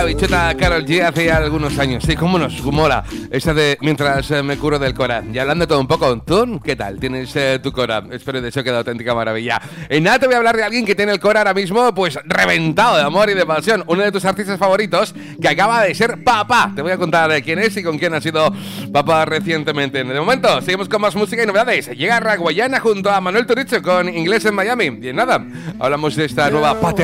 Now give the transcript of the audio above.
la bichota Karol G hace ya algunos años. Sí, cómo nos mola. Esa de mientras me curo del Cora. Y hablando todo un poco, ¿tú qué tal? ¿Tienes tu Cora? Espero de eso que de auténtica maravilla. En nada te voy a hablar de alguien que tiene el Cora ahora mismo, pues reventado de amor y de pasión. Uno de tus artistas favoritos que acaba de ser papá. Te voy a contar quién es y con quién ha sido papá recientemente. De momento, seguimos con más música y novedades. Llega Raguayana junto a Manuel Turizo con Inglés en Miami. Y en nada, hablamos de esta nueva paternidad